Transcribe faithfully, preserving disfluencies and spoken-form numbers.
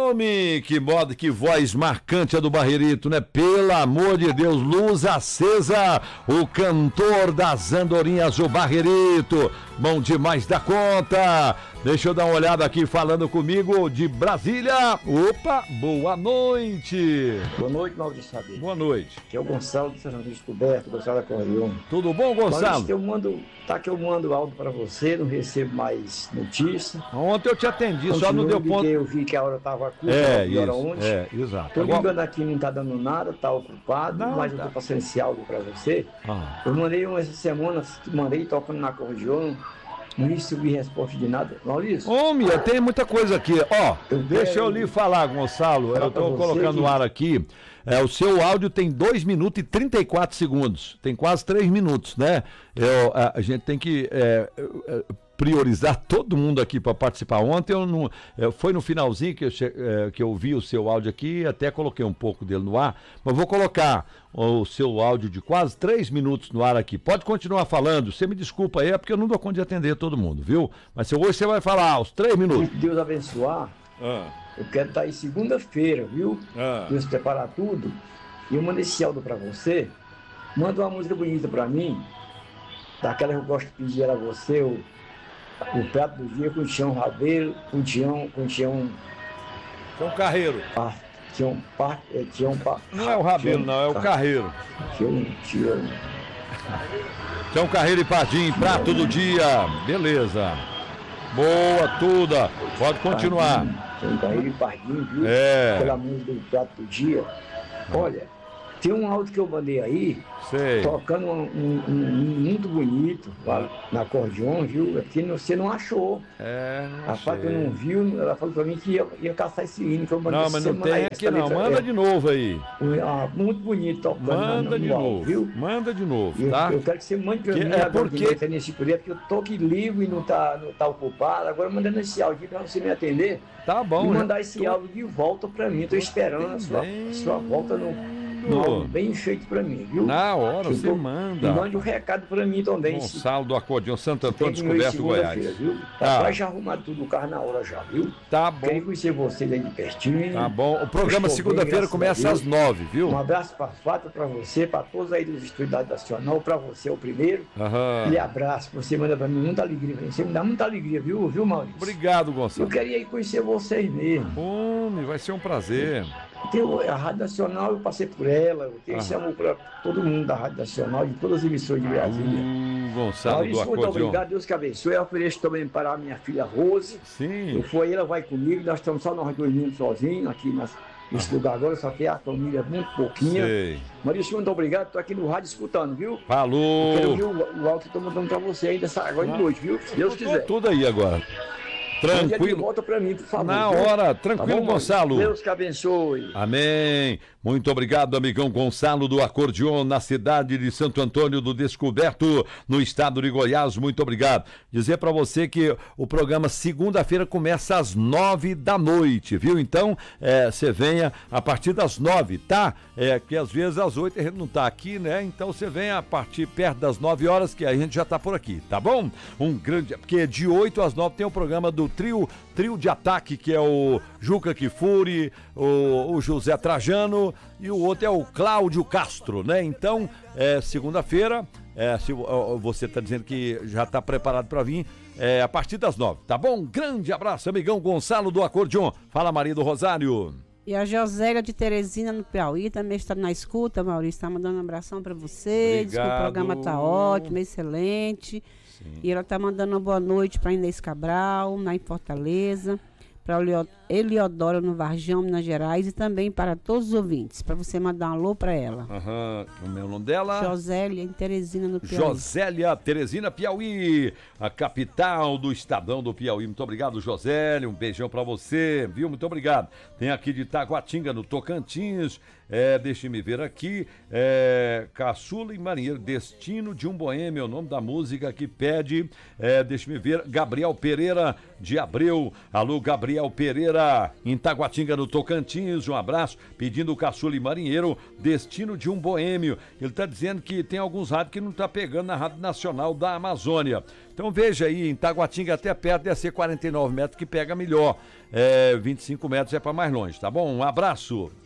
Homem, que moda, que voz marcante a do Barrerito, né? Pelo amor de Deus, luz acesa, o cantor das andorinhas, o Barrerito. Bom demais da conta. Deixa eu dar uma olhada aqui falando comigo de Brasília. Opa, boa noite. Boa noite, Maurício Saber. Boa noite. Aqui é o Gonçalo do São Descoberto, Gonçalo da Correio. Tudo bom, Gonçalo? Maurício, eu mando, tá que eu mando áudio para você, não recebo mais notícia. Ontem eu te atendi, Continua, só não deu ponto. Eu vi que a hora estava curta, É, e a hora isso, ontem. é, exato. Tô Agora... ligando aqui, não tá dando nada, tá ocupado, Não, mas tá. eu tô passando esse áudio para você. Ah. Eu mandei uma essa semana, mandei tocando na acordeon, não recebi resposta de nada. Maurício? Homem, tem muita coisa aqui. Ó, Eu deixa quero- eu lhe falar, Gonçalo. Falar Eu tô pra você colocando que- no ar aqui. É, o seu áudio tem dois minutos e trinta e quatro segundos. Tem quase três minutos, né? Eu, a, a gente tem que é, é, priorizar todo mundo aqui para participar. Ontem eu não. é, foi no finalzinho que eu, che- é, que eu vi o seu áudio aqui, até coloquei um pouco dele no ar, mas vou colocar o seu áudio de quase três minutos no ar aqui. Pode continuar falando. Você me desculpa aí, é porque eu não dou conta de atender todo mundo, viu? Mas se hoje você vai falar os três minutos. Se Deus abençoar, Ah, eu quero estar aí segunda-feira, viu? ah. Deus preparar tudo. E eu mando esse áudio pra você. Manda uma música bonita pra mim. Daquela que eu gosto de pedir a você, o, o prato do dia com Tião Rabelo, com Tião, com Tião, São Carreiro. ah, Tião, Par- é, Tião, Par- Não é o Rabelo, Tião- não, é o ah, Carreiro. Tião, Tião. São Carreiro e Pardim, prato do dia. Beleza. Boa, tudo. Pode continuar. Tião Carreiro e Pardinho, viu? É. Aquela música do prato do dia. Olha, tem um áudio que eu mandei aí, Sei. tocando um, um, um- um muito bonito lá na acordeon, viu? Aqui você não achou. É, não A Fátima sei. não viu, ela falou pra mim que ia, ia caçar esse hino que eu mandei Não, essa mas não semana tem aí, aqui essa não. letra Manda é- de novo aí. Ah, muito bonito tocando na- Manda no de áudio, novo. viu? Manda de novo, Eu, tá? eu quero que você mande pra Que- mim é agora porque- que vai ter nesse projeto, porque eu tô aqui livre e não tá, não tá ocupado. Agora mandando esse áudio aqui pra você me atender Tá bom. e já mandar esse tô áudio de volta pra mim. Tô esperando a sua, a sua volta no, no áudio bem feito pra mim, viu? Na hora, Eu você tô- manda. E mande um recado pra mim também. se- Gonçalo do Acordeão Santo Tem Antônio que ir Descoberto, segunda-feira, Goiás. viu? Ah. Tá quase já arrumado tudo o carro na hora já, viu? Tá bom. Queria conhecer vocês aí de pertinho. Tá bom. O programa Estou bem, segunda-feira graças a começa Deus. às nove, viu? Um abraço pra Fátima, pra você, pra todos aí dos Estudado Nacional, pra você é o primeiro. Aham. E abraço, você manda pra mim muita alegria. Você me dá muita alegria, viu, viu, Maurício? Obrigado, Eu Gonçalo. queria ir conhecer vocês mesmo. Homem, vai ser um prazer. Tem o- a Rádio Nacional, eu passei por ela. Eu tenho esse amor pra todo mundo da Rádio Nacional, de todas as emissoras de Brasília. Hum, Gonçalo do Maurício, muito Acordeão. obrigado, Deus que abençoe. Eu ofereço também para a minha filha Rose. Sim. Eu fui, ela vai comigo, nós estamos só nós dois meninos sozinhos aqui nas- nesse lugar agora, só tem a família muito pouquinha. Sei. Maurício, muito obrigado, estou aqui no rádio escutando, viu? Quero Falou. ouvir o, o áudio que estou mandando para você ainda essa- agora de noite, viu? Se Deus Tô quiser. tudo aí agora. Mande aqui de Tranquilo. volta para mim, por favor. Na viu? hora, Tá tranquilo, bom, Maurício? Gonçalo. Deus que abençoe. Amém. Muito obrigado, amigão Gonçalo do Acordeon, na cidade de Santo Antônio do Descoberto, no estado de Goiás. Muito obrigado. Dizer para você que o programa segunda-feira começa às nove da noite, viu? Então, é, você venha a partir das nove, tá? É, que às vezes às oito a gente não tá aqui, né? Então você vem a partir perto das nove horas, que a gente já tá por aqui, tá bom? Um grande... Porque de oito às nove tem o programa do trio, trio de ataque, que é o Juca Kifuri, o, o José Trajano e o outro é o Cláudio Castro, né? Então, é, segunda-feira, é, se ó, você está dizendo que já está preparado para vir, é, a partir das nove, tá bom? Um grande abraço, amigão Gonçalo do Acordeon. Fala, Maria do Rosário. E a Josélia de Teresina, no Piauí, também está na escuta, Maurício. Está mandando um abração para você. Diz que o Obrigado. programa está ótimo, excelente. Sim. E ela está mandando uma boa noite para Inês Cabral, lá em Fortaleza. Para o Eliodoro, no Varjão, Minas Gerais. E também para todos os ouvintes, para você mandar um alô para ela. Aham, como é o nome dela? Josélia, em Teresina, no Piauí. Josélia Teresina, Piauí, a capital do Estadão do Piauí. Muito obrigado, Josélia, um beijão pra você, viu? Muito obrigado. Tem aqui de Taguatinga, no Tocantins, É, deixe-me ver aqui. É, Caçula e Marinheiro, Destino de um Boêmio, é o nome da música que pede. É, deixe-me ver. Gabriel Pereira de Abreu. Alô, Gabriel Pereira, em Taguatinga, no Tocantins. Um abraço. Pedindo o Caçula e Marinheiro, Destino de um Boêmio. Ele está dizendo que tem alguns rádios que não está pegando na Rádio Nacional da Amazônia. Então veja aí, em Taguatinga até perto, deve ser quarenta e nove metros que pega melhor. É, vinte e cinco metros é para mais longe, tá bom? Um abraço.